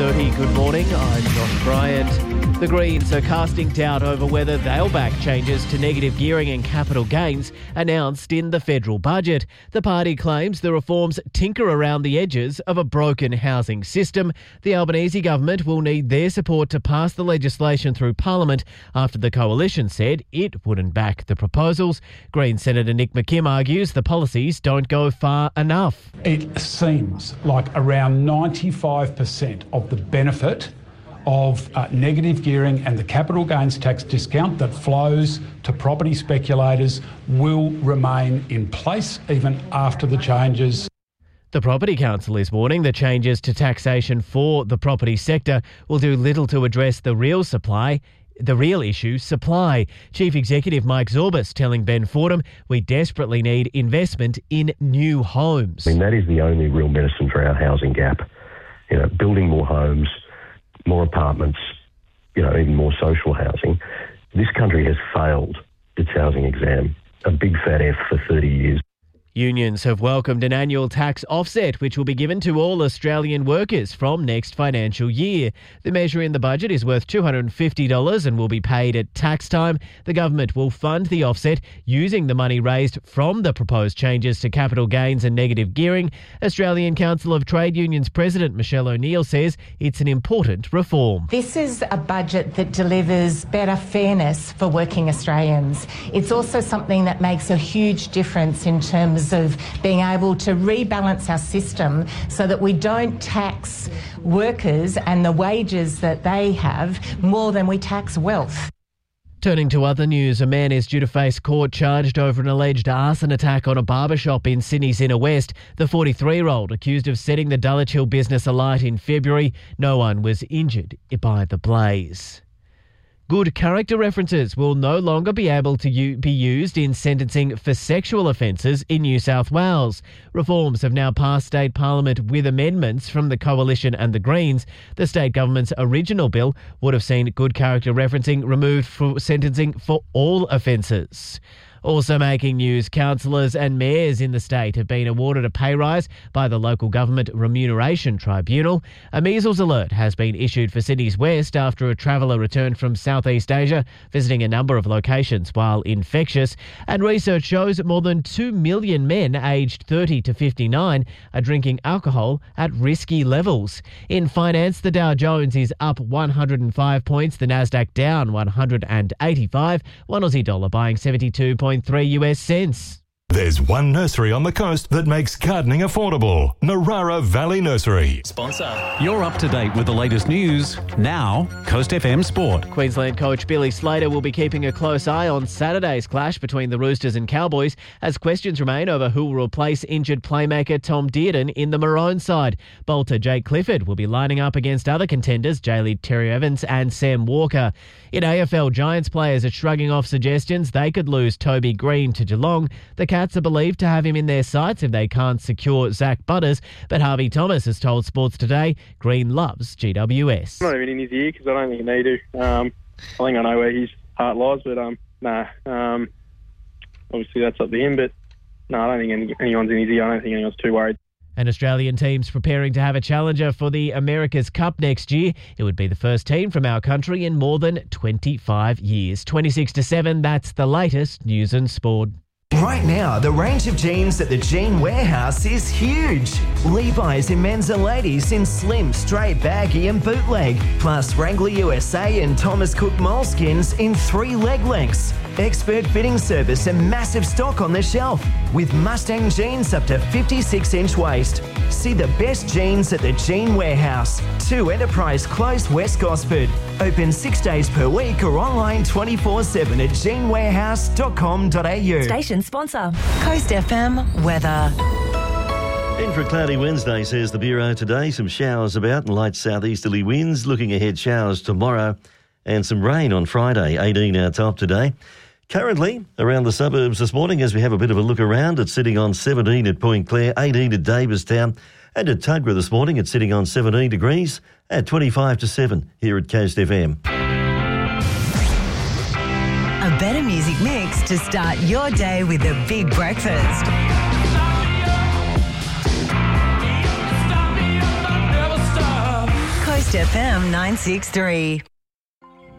7:30. Good morning, I'm Josh Bryant. The Greens are casting doubt over whether they'll back changes to negative gearing and capital gains announced in the federal budget. The party claims the reforms tinker around the edges of a broken housing system. The Albanese government will need their support to pass the legislation through Parliament after the coalition said it wouldn't back the proposals. Green Senator Nick McKim argues the policies don't go far enough. It seems like around 95% of the benefit of negative gearing and the capital gains tax discount that flows to property speculators will remain in place even after the changes. The Property Council is warning the changes to taxation for the property sector will do little to address the real issue, supply. Chief Executive Mike Zorbas telling Ben Fordham we desperately need investment in new homes. I mean, that is the only real medicine for our housing gap. Building more homes, more apartments, even more social housing. This country has failed its housing exam, a big fat F for 30 years. Unions have welcomed an annual tax offset which will be given to all Australian workers from next financial year. The measure in the budget is worth $250 and will be paid at tax time. The government will fund the offset using the money raised from the proposed changes to capital gains and negative gearing. Australian Council of Trade Unions President Michelle O'Neill says it's an important reform. This is a budget that delivers better fairness for working Australians. It's also something that makes a huge difference in terms of being able to rebalance our system so that we don't tax workers and the wages that they have more than we tax wealth. Turning to other news, a man is due to face court charged over an alleged arson attack on a barbershop in Sydney's Inner West. The 43-year-old accused of setting the Dulwich Hill business alight in February. No one was injured by the blaze. Good character references will no longer be able to be used in sentencing for sexual offences in New South Wales. Reforms have now passed state parliament with amendments from the Coalition and the Greens. The state government's original bill would have seen good character referencing removed for sentencing for all offences. Also making news, councillors and mayors in the state have been awarded a pay rise by the Local Government Remuneration Tribunal. A measles alert has been issued for Sydney's West after a traveller returned from Southeast Asia, visiting a number of locations while infectious. And research shows that more than 2 million men aged 30 to 59 are drinking alcohol at risky levels. In finance, the Dow Jones is up 105 points, the Nasdaq down 185, one Aussie dollar buying 72.3 US cents. There's one nursery on the coast that makes gardening affordable. Narara Valley Nursery. Sponsor. You're up to date with the latest news. Now, Coast FM Sport. Queensland coach Billy Slater will be keeping a close eye on Saturday's clash between the Roosters and Cowboys as questions remain over who will replace injured playmaker Tom Dearden in the Maroon side. Bolter Jake Clifford will be lining up against other contenders J-League Terry Evans and Sam Walker. In AFL, Giants players are shrugging off suggestions they could lose Toby Green to Geelong. The Cats are believed to have him in their sights if they can't secure Zach Butters, but Harvey Thomas has told Sports Today Green loves GWS. Not even in his ear because I don't think you need to. I think I know where his heart lies, but obviously that's up to him, but no, I don't think anyone's in his ear. I don't think anyone's too worried. An Australian team's preparing to have a challenger for the America's Cup next year. It would be the first team from our country in more than 25 years. 26-7, that's the latest news and sport. Right now, the range of jeans at the Jean Warehouse is huge. Levi's in men's and ladies in slim, straight, baggy and bootleg. Plus Wrangler USA and Thomas Cook moleskins in 3 leg lengths. Expert fitting service and massive stock on the shelf. With Mustang jeans up to 56-inch waist. See the best jeans at the Jean Warehouse. 2 Enterprise Close, West Gosford. Open 6 days per week or online 24/7 at jeanwarehouse.com.au. Station sponsor, Coast FM weather. In for a cloudy Wednesday, says the Bureau today. Some showers about and light southeasterly winds. Looking ahead, showers tomorrow and some rain on Friday. 18 our top today. Currently, around the suburbs this morning, as we have a bit of a look around, it's sitting on 17 at Point Clare, 18 at Davistown, and at Tuggerah this morning, it's sitting on 17 degrees at 25-7 here at Coast FM. A better music mix to start your day with a big breakfast. Coast Coast FM 963.